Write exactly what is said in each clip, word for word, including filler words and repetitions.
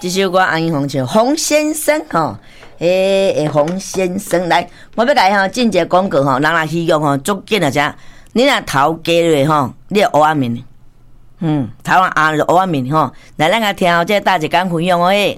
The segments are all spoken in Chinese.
这首歌红红唱洪先生吼，诶诶，洪先生来，我要甲伊吼进一个广告吼，人来喜用吼，足紧啊只，你若头加落吼，你就乌仔面，嗯，头啊压就乌仔面吼，来咱甲听这大一讲分享诶。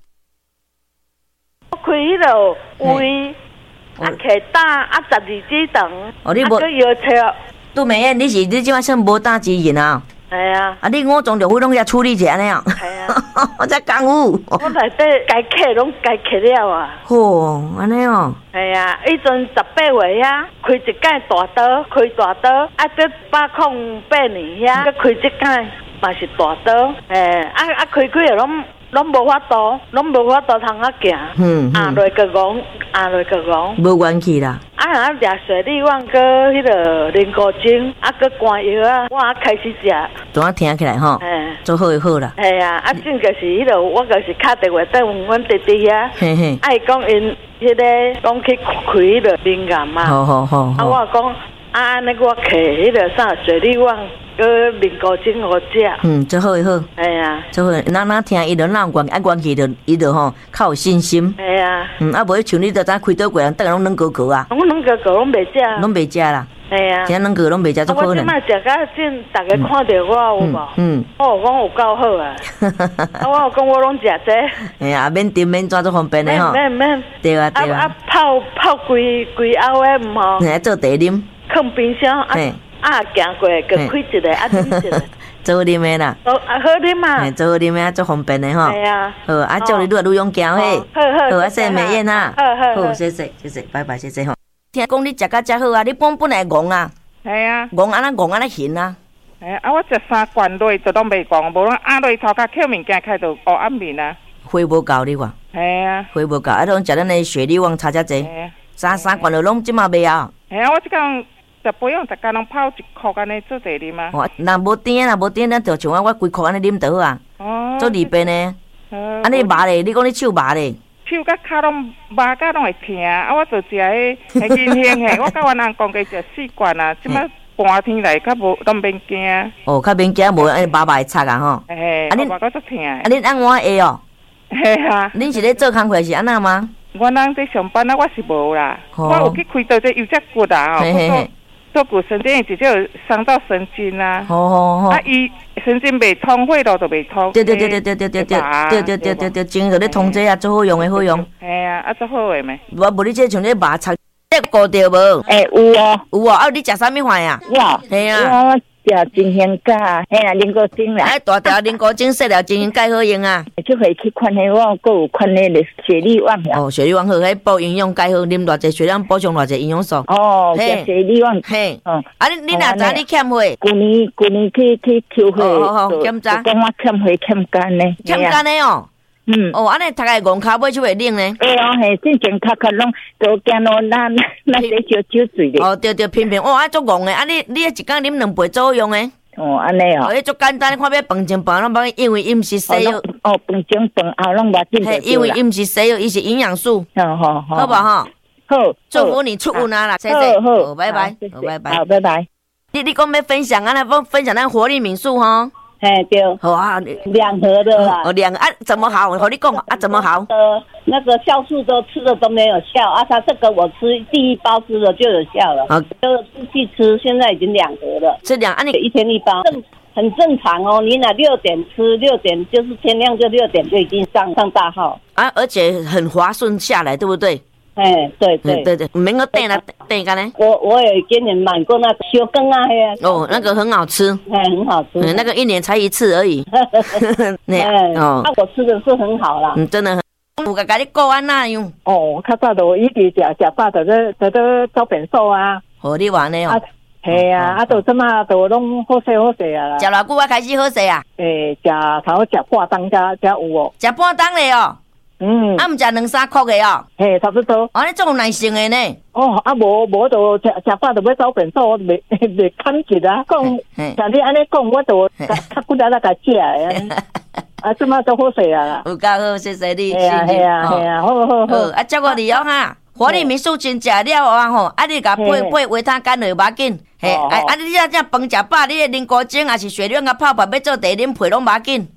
我开迄落位，啊，摕打啊十二指长， 哦，你无啊，佮摇车。 杜美燕，你是你即摆算无打之人啊？ 系啊。 啊，你五种就会拢遐处理者安尼啊？ 系啊。 我才功夫。 我内底该客拢该客了啊。 吼，安尼哦。 系啊，迄阵十八岁啊，开一间大刀，开大刀，啊，这百空八年遐，佮开一间嘛是大刀，诶，啊啊开开又拢。拢无法度，拢无法度通啊行， 嗯， 压落个戆，压落个戆， 无元气啦。 啊，啊，食水利旺个迄个灵骨精，啊，个肝药啊，我啊开始食。 怎啊听起来吼？ 嘿， 做好就好啦。 系啊，啊，正就是迄个，我就是敲电话等阮弟弟遐， 嘿嘿， 啊，伊讲因迄个讲去开迄个灵眼嘛， 好好好， 啊，我讲啊，安尼我摕迄个啥水利旺。个灵骨精我食， 嗯，做好就好， 系啊， 做好，咱咱听伊就哪有关爱关系就伊就吼较有信心， 系啊， 嗯，啊无像你就知开倒过人，等下拢软高高啊， 我软高高拢袂食， 拢袂食啦， 系啊， 今软高拢袂食，做可能。 我即摆食甲真，大家看到我有无？嗯，我有讲有够好啊，啊，我有讲我拢食这， 哎呀，免点免抓做方便的吼， 免免， 对啊对啊， 啊啊泡泡规规后诶毋吼， 来做茶啉， 放冰箱啊。啊，行过个开一个，啊，啉一个， 做啉的啦， 哦，啊，好啉嘛， 做好啉的啊，足方便的吼， 系啊， 好，啊，祝你愈来愈勇敢嘿， 好好， 好，啊，谢谢美燕啊， 好好好，谢谢谢谢，拜拜，谢谢吼。听讲你食甲遮好啊，你本本来戆啊， 系啊， 戆安尼戆安尼行啊， 系啊，我食三罐落就拢袂戆，无咱压落头壳捡物件开就乌暗面啊， 血无够你看， 系啊， 血无够，啊，拢食咱的血力旺差遮济，三三罐就拢即马袂啊， 系啊，我即工。十杯用逐工拢泡一箍安尼做茶啉啊！ 哦，若无甜啊，无甜，咱就像我我规箍安尼啉就好啊。哦，做利便呢。哦。安尼麻咧，你讲你手麻咧？ 手甲骹拢麻甲拢会疼啊！我就食迄迄银杏嘿，我甲阮翁讲过食四罐啊，即摆寒天来较无拢免惊。 哦，较免惊，无安尼麻麻会擦啊吼。 嘿，啊，麻甲足疼。啊， 恁按我会哦。 嘿啊。 恁是咧做工课是安那吗？ 阮翁在上班啊，我是无啦。我有去开刀这有只骨啊， 嘿嘿嘿。 做骨神经直接有伤到神经啊！ 好好好， 啊，伊神经未通，血路就未通。 对对对对对对对对对对对对对，精就咧通这啊，最好用的好用。 系啊，啊最好的咩？ 我无你这像咧麻擦，这顾着无？ 诶，有哦， 有哦。啊，你食啥物款呀？ 我， 系啊， 我食金香甲，嘿啦，灵骨精啦。 哎，大条灵骨精，细条金香钙好用啊。 就可以去看迄我，搁有看迄个血力旺啦。 哦，血力旺好，迄补营养钙好，啉偌济血量补充偌济营养素。 哦，食血力旺。 嘿，嗯，啊，你你若知你欠血？ 旧年旧年去去抽血， 哦哦哦，检查。 讲我欠血欠干呢。 欠干呢哦。 嗯。 哦，安尼头个戆骹尾就会冷呢。 对哦，嘿，正正确确拢都惊到咱咱这烧酒水咧。 哦，对对，偏偏哦，啊，足戆的，啊，你你一工啉两杯足好用的。 哦，安尼哦， 迄足简单，你看要饭前饭拢无，因为伊毋是西药。 哦，饭前饭后拢无进嘿，因为伊毋是西药，伊是营养素。 好好好， 好不好？ 好， 祝福你出运啊啦，谢谢。 好， 拜拜，好，拜拜， 好，拜拜。 你你讲要分享啊？来分分享咱活力民宿哈。 哎，对。 好啊， 两盒的啦。 哦，两啊，怎么好？我和你讲啊，怎么好？ 呃，那个酵素都吃的都没有效啊，他这个我吃第一包吃了就有效了。好，就继续吃，现在已经两盒了。 吃两啊，你一天一包。很正常哦，你那六点吃，六点就是天亮就六点就已经上上大号啊，而且很滑顺下来，对不对？ 哎，对对对对，免个等啦，等干呢？ 我我也给你买过那个修羹啊， 哦，那个很好吃， 哎，很好吃， 那个一年才一次而已。 那哦，那我吃的是很好啦， 嗯，真的很。有甲甲你讲安那样？ 哦，较早就一直食食饱，就咧就咧走便所啊。 哦，你话呢哦？ 系啊，啊，到即马都拢好势好势啊啦。 食偌久啊开始好势啊？ 诶，食头食半当才才有哦。 食半当咧哦。嗯。啊，毋食两三箍的哦。 嘿，差不多。 啊，你这种耐性的呢？ 哦，啊无无就食食饱就要走便所，未未砍一啊。讲，像你安尼讲，我就较骨力来甲食的。啊，即马都好势啊啦。 有够好，谢谢你。 系啊系啊系啊，好好好。 啊，照顾你哦哈。活力民宿真食了啊吼，啊你甲配配维他干就无要紧，嘿，啊啊你这这饭食饱，你的灵骨精也是血量甲泡泡要做茶啉配拢无要紧。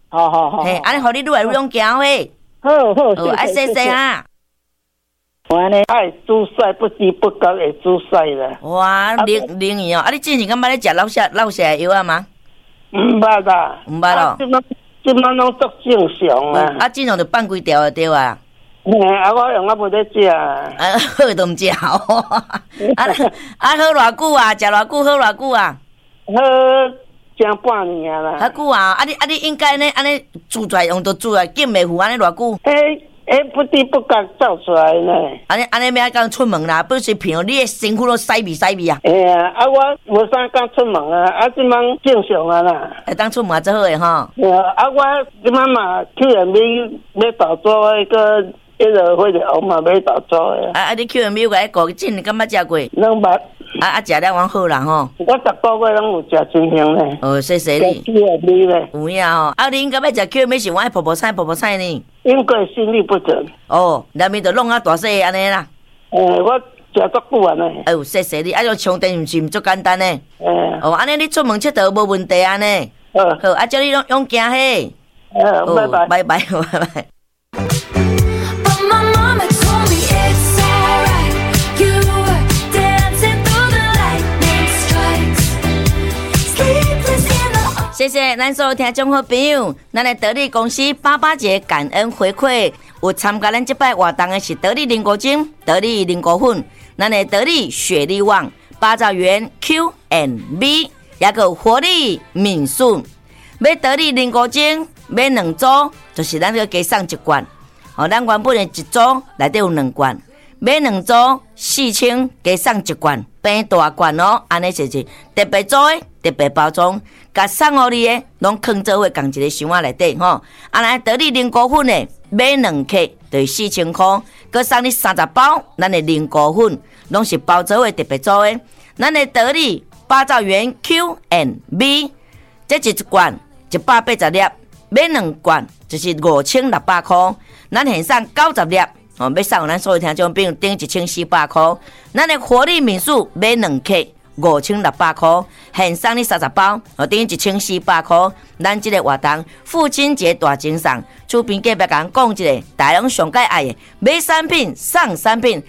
好好好， 嘿，安尼互你愈来愈勇行嘿。 好好， 好，啊，谢谢啊。 我安尼爱煮菜，不知不觉会煮菜啦。 哇，灵灵验哦！啊，你之前敢捌咧食老舍老舍药啊吗？ 毋捌啦， 毋捌咯。 即摆即摆拢足正常啊。 啊，正常就放几条就对啊。 嘿，啊，我用啊无咧食。 啊，好都毋食好。啊啊，好偌久啊？食偌久？好偌久啊？ 好，正半年啊啦。 较久啊？啊，你啊，你应该呢？安尼煮出来用到煮来紧袂糊，安尼偌久？ 诶。诶，不知不觉走出来呢。 安尼安尼，要敢出门啦？不是平，你的身躯都洗味洗味啊。 哎呀，啊我无啥敢出门啊，啊即摆正常啊啦。 会当出门最好诶吼。 啊，啊我即摆嘛去人民要投资迄个迄个迄个红嘛要投资诶。 啊啊，你去人民个迄个真你敢捌食过？ 拢捌。 啊啊，食了往好啦吼。 我十个月拢有食真香咧。 哦，谢谢你。 去人民咧。 有影吼，啊你应该要食去人民是我爱婆婆菜婆婆菜呢。 因为心律不整。 哦，内面就弄啊大细安尼啦。 诶，我食足久啊呢。 哎呦，谢谢你，啊，种充电毋是毋足简单呢。 诶。 哦，安尼你出门佚佗无问题安尼。 好。 好，啊，叫你勇勇行嘿。 呃，拜拜。 拜拜，拜拜。谢谢咱所有听众好朋友，咱的得力公司八八节感恩回馈，有参加咱这摆活动的是得力灵果精、得力灵果粉，咱的得力雪力旺、八兆元 Q and B， 也个活力敏顺。买得力灵果精买两组，就是咱个加送一罐。哦，咱原本的一组内底有两罐，买两组四千加送一罐，变大罐哦，安尼就是特别组的。特别包装，甲送互你的，拢放做伙共一个箱仔内底吼。啊，来得力灵果粉的，买两克就是四千块，佮送你三十包，咱的灵果粉拢是包做伙特别做的。咱的得力八兆元 Q and B， 这一罐一百八十粒，买两罐就是五千六百块。咱现送九十粒，哦，要送咱所有听众朋友顶一千四百块。咱的活力民宿买两克。五千六百块，现送你三十包，哦，等于一千四百块。咱这个活动父亲节大精送，厝边隔壁讲讲一个，大家上介爱的，买产品送产品。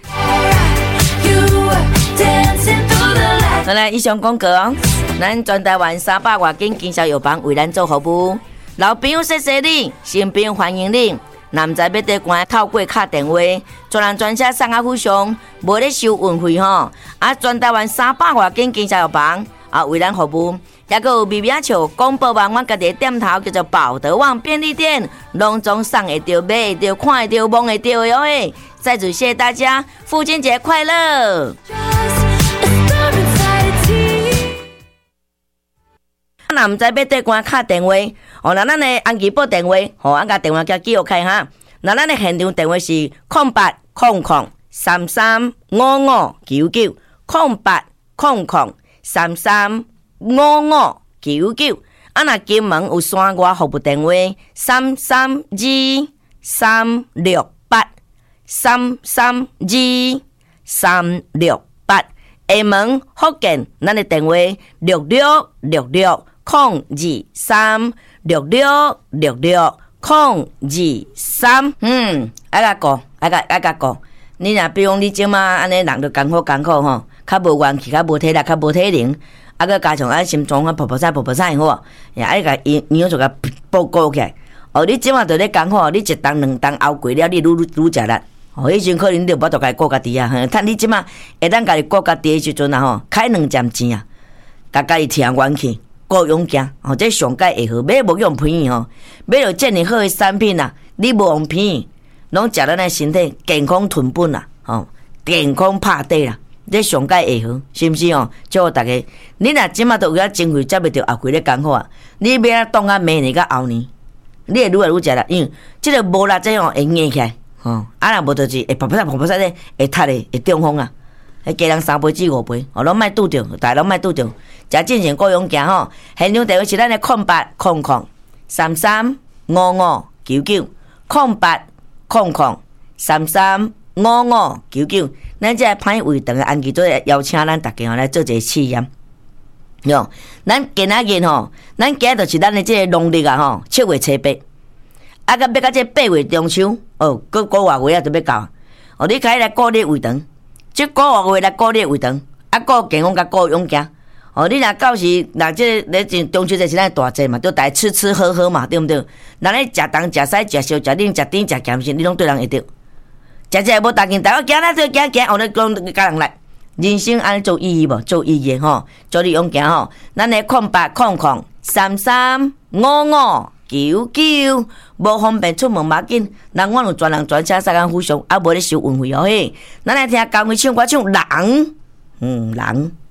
好来，以上广告哦，咱全台湾三百外间经销药房为咱做服务，老朋友谢谢你，新朋友欢迎你。男仔要得关透过卡电话，专人专车送啊附上，无咧收运费吼。啊，全台湾三百外间经销药房啊为咱服务，也个有微微笑广播网，我家己店头叫做宝德旺便利店，拢总送会到、买会到、看会到、摸会到的哟嘿。再次谢谢大家，父亲节快乐！那唔知要对关卡电话，哦，那咱的安吉报电话，吼，俺甲电话叫记录开哈。那咱的现场电话是空八空空三三五五九九，空八空空三三五五九九。啊，那金门有山外服务电话三三二三六八三三二三六八。厦门福建，咱的电话六六六六。空二三六六六六空二三，嗯，爱甲讲，爱甲爱甲讲，你若比如你即马安尼人就艰苦艰苦吼，较无元气，较无体力，较无体能，啊个加上啊心脏啊婆婆菜婆婆菜好，也爱甲营养就甲报告起来。哦，你即马就咧艰苦，你一顿两顿熬过了，你愈愈愈食力。哦，迄阵可能你无都家顾家己啊，趁你即马会当家己顾家己的时阵啊吼，开两针钱啊，甲家己听元气。够勇行，哦，这上界会好，买无用便宜吼，买到这么好的产品啊，你无用便宜，拢食咱的身体健康吞本啦，吼，健康拍底啦，这上界会好，是毋是哦？祝大家，你若即马都有遐经费，接袂着后季咧艰苦啊，你要啊当啊明年甲后年，你会愈来愈食啦，因为即个无力这样会硬起来，吼，啊若无就是会婆婆晒婆婆晒咧，会塌咧，会中风啊。迄家人三杯至五杯，哦，拢莫拄着，大家拢莫拄着。食正常各样行吼，现场电话是咱的空八空空三三五五九九，空八空空三三五五九九。咱这歹胃肠的安吉做邀请咱大家来做一个试验。 哟，咱今仔日吼，咱今就是咱的即个农历啊吼，七月初八，啊，甲要到这八月中秋，哦，个个外月啊就要到，哦，你开来过日为长，即个外月来过日为长，啊，过健康甲过勇行，哦，你若到时若即个咧中秋节是咱大节嘛，就大家吃吃喝喝嘛，对毋对？咱咧食东食西食烧食冷食甜食咸食，你拢对人会着。食食无当紧，大家行咱做行行，后头讲家人来。人生安尼做意义无？做意义吼，做你勇行吼。咱的空八空空三三五五九九，无方便出门嘛紧。人我有专人专车三工互相，啊无咧收运费哦嘿。咱来听江辉唱歌唱人，嗯人。